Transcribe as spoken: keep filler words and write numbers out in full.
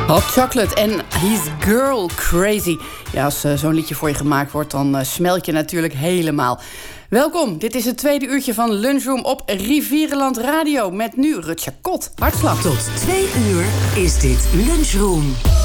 Hot Chocolate en He's Girl Crazy. Ja, als uh, zo'n liedje voor je gemaakt wordt, dan uh, smelt je natuurlijk helemaal. Welkom, dit is het tweede uurtje van Lunchroom op Rivierenland Radio. Met nu Rutger Kot, Hartslag. Tot twee uur is dit Lunchroom.